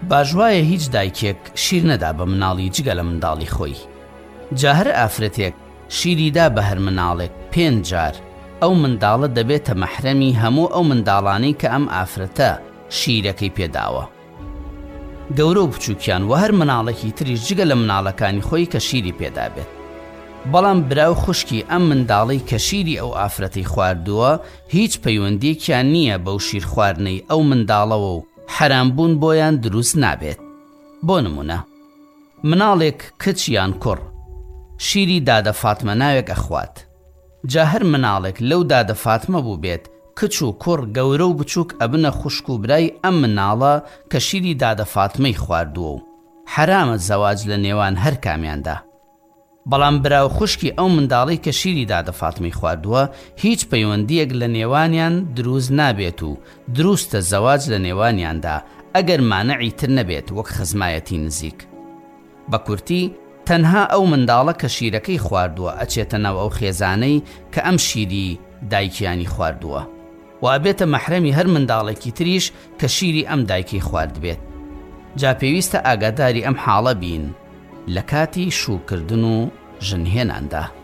باژوایە هیچ دایکێک شیر نەدا بە مناڵی جگە لە منداڵی خۆی. جا هەر ئافرەتێک شیریدا بە هەر مناڵێک 5 جار ئەو منداڵە دەبێتە مەحرەمی هەموو ئەو منداڵانەی کە ئەم ئافرەتە شیرەکەی پێداوە. گەورە و بچووکیان و هەر مناڵێکی تریش جگە لە مناڵەکانی خۆی کە شیری پێدابێت. بەڵام براو خوشکی ئەم منداڵی کە شیری ئەو ئافرەتەی خواردووە هیچ پەیوەندیەکیان نییە بەو شیر خواردنەی ئەو منداڵەوە و حەرامبوون بۆیان دروست نابێت. بۆ نمونە مناڵێک کچ یان کوڕ شیری دادە فاتمە ناوێک ئەخوات. جا هەر مناڵێک لەو دادە فاتمە بوو بێت کچ و کوڕ گەورە و بچووک ئەبنە خوشک و برای ئەم مناڵە کە شیری دادە فاتمەی خواردووە و حرامە زەواج لە نێوان هەر کامیاندا. بەڵام براو خوشکی ئەو منداڵی کە شیری دادە فاتمەی خواردووە هیچ پەیوەندیەک لە نێوانیان دروست نابێت و دروستە زەواج لە نێوانیاندا ئەگەر مانعی تر نەبێت وەک خزمایەتی نزیک. بە کورتی تەنها ئەو منداڵە کە شیرەکەی خواردووە ئەچێتە ناو ئەو خێزانەی کە ئەم شیری دایکیانی خواردووە و ئەبێتە مەحرەمی هەر منداڵێکی تریش کە شیری ئەم دایکی خوارد بێت. جا پێویستە ئاگاداری ئەم حاڵە بین لە کاتی شوکردن و ژنهێناندا.